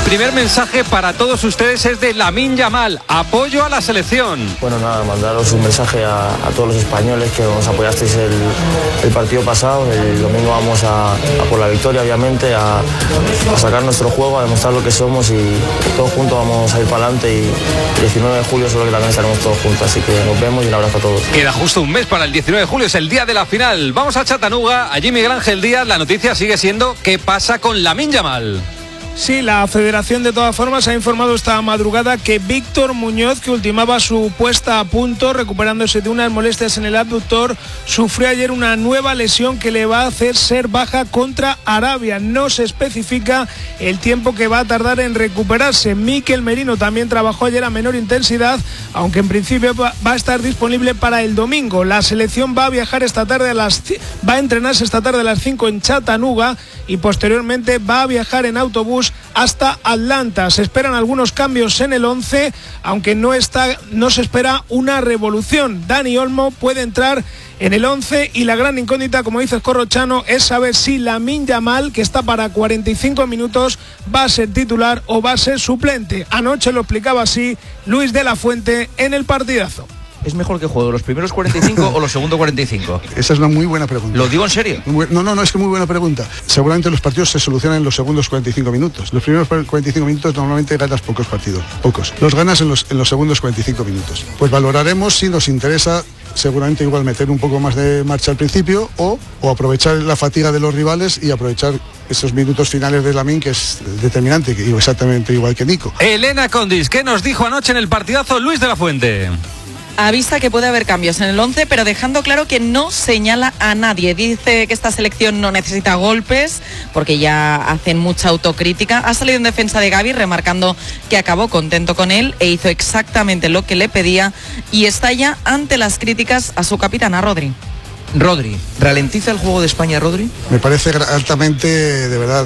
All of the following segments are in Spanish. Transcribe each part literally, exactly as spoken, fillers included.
primer mensaje para todos ustedes es de Lamine Yamal, apoyo a la selección. Bueno, nada, mandaros un mensaje a, a todos los españoles que nos apoyasteis el, el partido pasado. El domingo vamos a, a por la victoria, obviamente, a, a sacar nuestro juego, a demostrar lo que somos y todos juntos vamos a ir para adelante. Y el diecinueve de julio seguro que también estaremos todos juntos, así que nos vemos y un abrazo a todos. Queda justo un mes para el diecinueve de julio, es el día de la final. Vamos a Chattanooga, allí Miguel Ángel Díaz. La noticia sigue siendo ¿qué pasa con Lamine Yamal? Sí, la federación de todas formas ha informado esta madrugada que Víctor Muñoz, que ultimaba su puesta a punto recuperándose de unas molestias en el abductor, sufrió ayer una nueva lesión que le va a hacer ser baja contra Arabia. No se especifica el tiempo que va a tardar en recuperarse. Mikel Merino también trabajó ayer a menor intensidad, aunque en principio va a estar disponible para el domingo. La selección va a viajar esta tarde a las va a entrenarse esta tarde a las cinco en Chattanooga y posteriormente va a viajar en autobús hasta Atlanta. Se esperan algunos cambios en el once, aunque no está, no se espera una revolución. Dani Olmo puede entrar en el once y la gran incógnita, como dices Corrochano, es saber si Lamine Yamal, que está para cuarenta y cinco minutos, va a ser titular o va a ser suplente. Anoche lo explicaba así Luis de la Fuente en el partidazo. ¿Es mejor que juegue los primeros cuarenta y cinco o los segundos cuarenta y cinco? Esa es una muy buena pregunta. ¿Lo digo en serio? No, no, no, es que muy buena pregunta. Seguramente los partidos se solucionan en los segundos cuarenta y cinco minutos. Los primeros cuarenta y cinco minutos normalmente ganas pocos partidos, pocos. Los ganas en los, en los segundos cuarenta y cinco minutos. Pues valoraremos si nos interesa seguramente igual meter un poco más de marcha al principio o, o aprovechar la fatiga de los rivales y aprovechar esos minutos finales de Lamine, que es determinante, que exactamente igual que Nico. Elena Condis, ¿qué nos dijo anoche en el partidazo Luis de la Fuente? Avisa que puede haber cambios en el once, pero dejando claro que no señala a nadie. Dice que esta selección no necesita golpes, porque ya hacen mucha autocrítica. Ha salido en defensa de Gavi, remarcando que acabó contento con él e hizo exactamente lo que le pedía, y está ya ante las críticas a su capitana, Rodri. Rodri, ¿ralentiza el juego de España, Rodri? Me parece altamente, de verdad,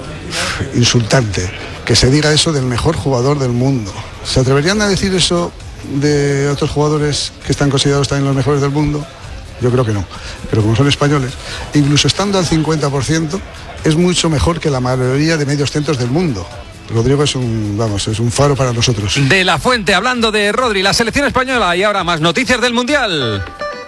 insultante que se diga eso del mejor jugador del mundo. ¿Se atreverían a decir eso de otros jugadores que están considerados también los mejores del mundo? Yo creo que no, pero como son españoles, incluso estando al cincuenta por ciento, es mucho mejor que la mayoría de medios centros del mundo. Rodrigo es un, vamos, es un faro para nosotros. De la Fuente, hablando de Rodri, la selección española, y ahora más noticias del Mundial.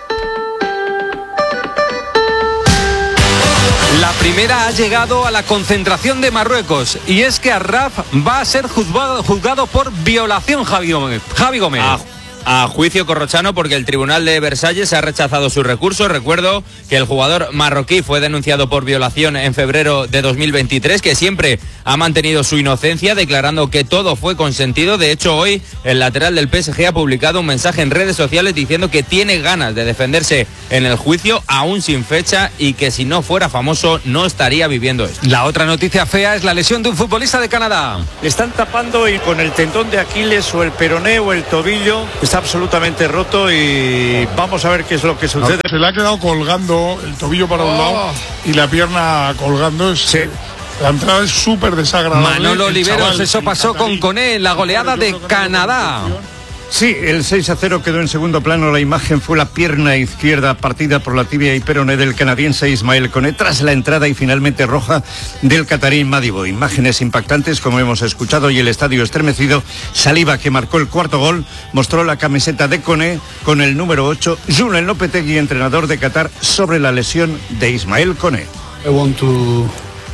La primera ha llegado a la concentración de Marruecos, y es que Arraf va a ser juzgado, juzgado por violación, Javi Gómez. Javi Gómez. A, a juicio Corrochano, porque el Tribunal de Versalles ha rechazado su recurso. Recuerdo que el jugador marroquí fue denunciado por violación en febrero de dos mil veintitrés, que siempre ha mantenido su inocencia, declarando que todo fue consentido. De hecho, hoy el lateral del P S G ha publicado un mensaje en redes sociales diciendo que tiene ganas de defenderse en el juicio, aún sin fecha, y que si no fuera famoso no estaría viviendo esto. La otra noticia fea es la lesión de un futbolista de Canadá. Le están tapando y con el tendón de Aquiles o el peroné o el tobillo está absolutamente roto, y vamos a ver qué es lo que sucede. Se le ha quedado colgando el tobillo para un lado y la pierna colgando. Es, sí. La entrada es súper desagradable. Manolo Oliveros, eso pasó con Koné, la goleada de Canadá. Sí, el seis a cero quedó en segundo plano. La imagen fue la pierna izquierda partida por la tibia y peroné del canadiense Ismael Koné tras la entrada y finalmente roja del catarí Madibo. Imágenes impactantes, como hemos escuchado, y el estadio estremecido. Saliba, que marcó el cuarto gol, mostró la camiseta de Koné con el número ocho. Julen Lopetegui, entrenador de Qatar, sobre la lesión de Ismael Koné. I want to...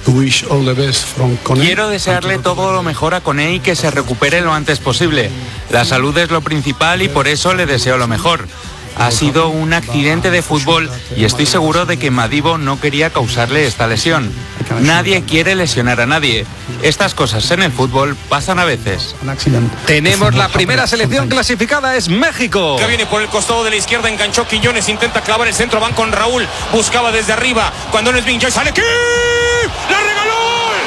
Quiero desearle todo lo mejor a Koné y que se recupere lo antes posible. La salud es lo principal y por eso le deseo lo mejor. Ha sido un accidente de fútbol y estoy seguro de que Madibo no quería causarle esta lesión. Nadie quiere lesionar a nadie. Estas cosas en el fútbol pasan a veces. Tenemos la primera selección clasificada, es México. Que viene por el costado de la izquierda, enganchó Quiñones, intenta clavar el centro, van con Raúl, buscaba desde arriba, cuando no es Vinjoy, sale aquí, la regaló.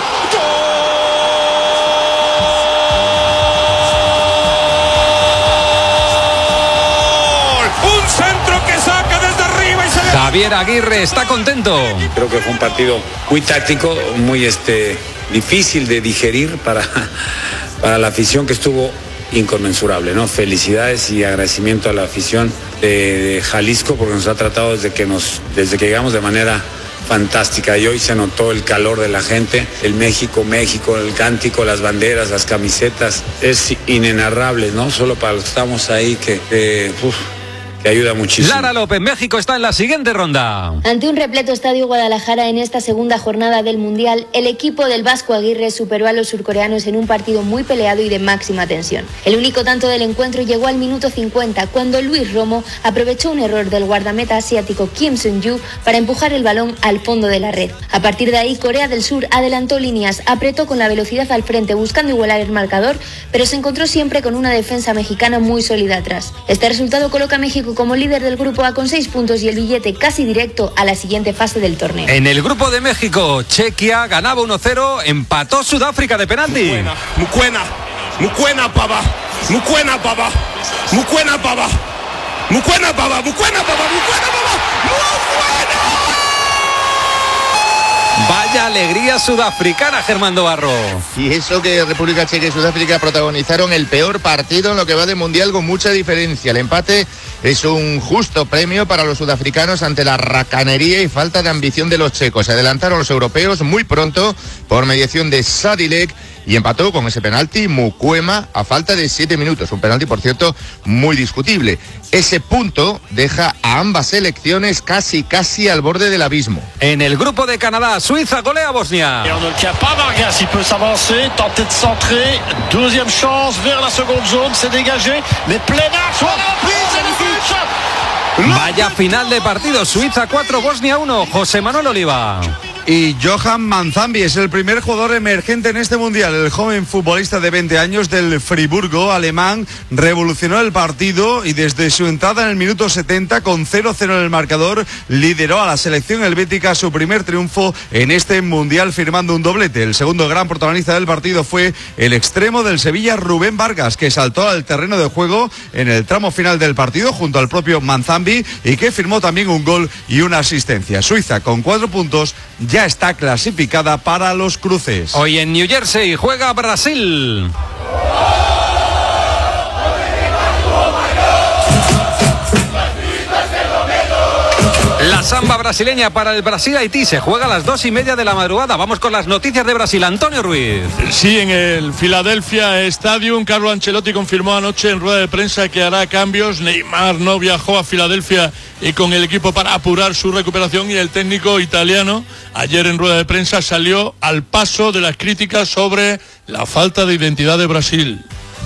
Javier Aguirre está contento. Creo que fue un partido muy táctico, muy este, difícil de digerir para, para la afición, que estuvo inconmensurable, ¿no? Felicidades y agradecimiento a la afición de, de Jalisco, porque nos ha tratado desde que, nos, desde que llegamos de manera fantástica y hoy se notó el calor de la gente, el México, México, el cántico, las banderas, las camisetas, es inenarrable, ¿no? Solo para los que estamos ahí que, que, uf, que ayuda muchísimo. Lara López, México está en la siguiente ronda. Ante un repleto Estadio Guadalajara en esta segunda jornada del Mundial, el equipo del Vasco Aguirre superó a los surcoreanos en un partido muy peleado y de máxima tensión. El único tanto del encuentro llegó al minuto cincuenta, cuando Luis Romo aprovechó un error del guardameta asiático Kim Seung-yu para empujar el balón al fondo de la red. A partir de ahí, Corea del Sur adelantó líneas, apretó con la velocidad al frente buscando igualar el marcador, pero se encontró siempre con una defensa mexicana muy sólida atrás. Este resultado coloca a México como líder del grupo A con seis puntos y el billete casi directo a la siguiente fase del torneo. En el grupo de México, Chequia ganaba uno cero, empató Sudáfrica de penalti. Mukwena, Mukwena, Mukwena pava, Mukwena pava, Mukwena pava, Mukwena pava, Mukwena pava, Mukwena pava, Mukwena. Vaya alegría sudafricana, Germán Barro. Y eso que República Checa y Sudáfrica protagonizaron el peor partido en lo que va de Mundial con mucha diferencia. El empate es un justo premio para los sudafricanos ante la racanería y falta de ambición de los checos. Se adelantaron los europeos muy pronto por mediación de Sadilek y empató con ese penalti Mukwena a falta de siete minutos. Un penalti, por cierto, muy discutible. Ese punto deja a ambas selecciones casi, casi al borde del abismo. En el grupo de Canadá, Suiza golea a Bosnia. Et on ne le tient pas, Vargas, il peut s'avancer, tenter de centrer, deuxième chance vers la seconde zone, c'est dégagé, mais plein axe, voilà la prise, magnifique. Vaya final de partido, Suiza cuatro, Bosnia uno, José Manuel Oliva. Y Johan Manzambi es el primer jugador emergente en este mundial. El joven futbolista de veinte años del Friburgo alemán revolucionó el partido y desde su entrada en el minuto setenta con cero cero en el marcador lideró a la selección helvética su primer triunfo en este mundial firmando un doblete. El segundo gran protagonista del partido fue el extremo del Sevilla, Rubén Vargas, que saltó al terreno de juego en el tramo final del partido junto al propio Manzambi y que firmó también un gol y una asistencia. Suiza con cuatro puntos ya está clasificada para los cruces. Hoy en New Jersey juega Brasil. La samba brasileña para el Brasil-Haití se juega a las dos y media de la madrugada. Vamos con las noticias de Brasil. Antonio Ruiz. Sí, en el Philadelphia Stadium, Carlo Ancelotti confirmó anoche en rueda de prensa que hará cambios. Neymar no viajó a Filadelfia y con el equipo para apurar su recuperación, y el técnico italiano ayer en rueda de prensa salió al paso de las críticas sobre la falta de identidad de Brasil.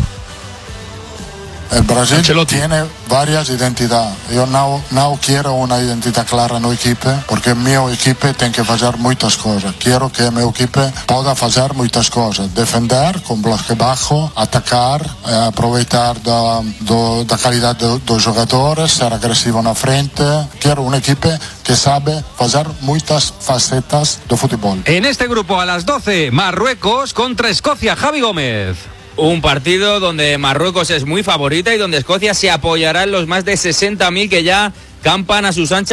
El Brasil Ancelotti tiene varias identidades. Yo no, no quiero una identidad clara en el equipo, porque mi equipo tiene que hacer muchas cosas. Quiero que mi equipo pueda hacer muchas cosas. Defender con bloque bajo, atacar, eh, aprovechar la calidad de los jugadores, ser agresivo en la frente. Quiero un equipo que sabe hacer muchas facetas de fútbol. En este grupo a las doce, Marruecos contra Escocia, Javi Gómez. Un partido donde Marruecos es muy favorita y donde Escocia se apoyará en los más de sesenta mil que ya campan a sus anchas